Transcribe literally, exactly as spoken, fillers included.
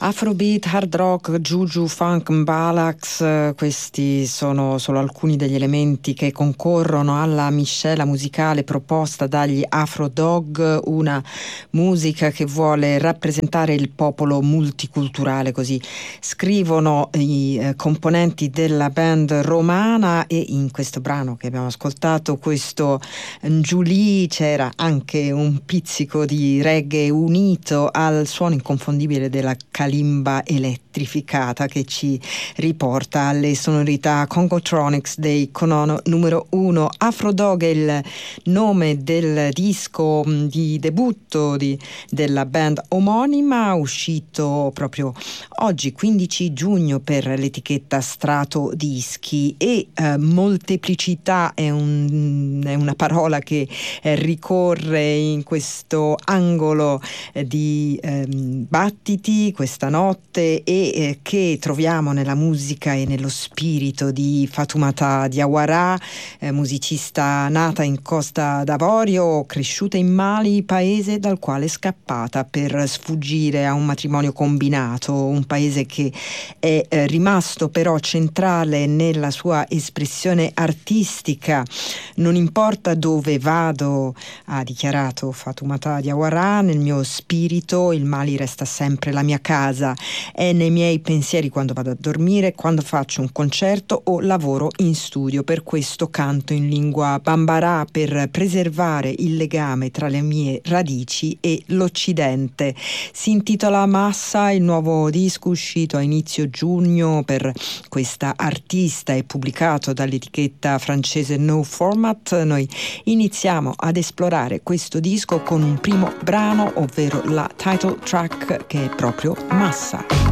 Afrobeat, hard rock, juju, funk, mbalax, questi sono solo alcuni degli elementi che concorrono alla miscela musicale proposta dagli Afro Dog, una musica che vuole rappresentare il popolo multiculturale, così scrivono i eh, componenti della band romana. E in questo brano che abbiamo ascoltato, questo Njuli, c'era anche un pizzico di reggae unito al suono inconfondibile della kalimba elettrificata che ci riporta alle sonorità Congotronics dei Konono numero uno. Afro Dog è il nome del disco di debutto di, della band omonima, uscito proprio oggi quindici giugno per l'etichetta Strato Dischi. E eh, molteplicità è, un, è una parola che eh, ricorre in questo angolo eh, di eh, battiti questa notte, e eh, che troviamo nella musica e nello spirito di Fatoumata Diawara, eh, musicista nata in Costa d'Avorio, cresciuta in Mali, paese dal quale è scappata per sfuggire a un matrimonio combinato, un paese che è eh, rimasto però centrale nella sua espressione artistica. Non importa dove vado, ha dichiarato Fatoumata Diawara, nel mio spirito il Mali resta sempre la mia casa, è nei miei pensieri quando vado a dormire, quando faccio un concerto o lavoro in studio. Per questo canto in lingua bambara, per preservare il legame tra le mie radici e l'Occidente. Si intitola Massa, il nuovo disco uscito a inizio giugno per questa artista e pubblicato dall'etichetta francese No Format. Noi iniziamo ad esplorare questo disco con un primo brano, ovvero la title track, che è proprio Massa.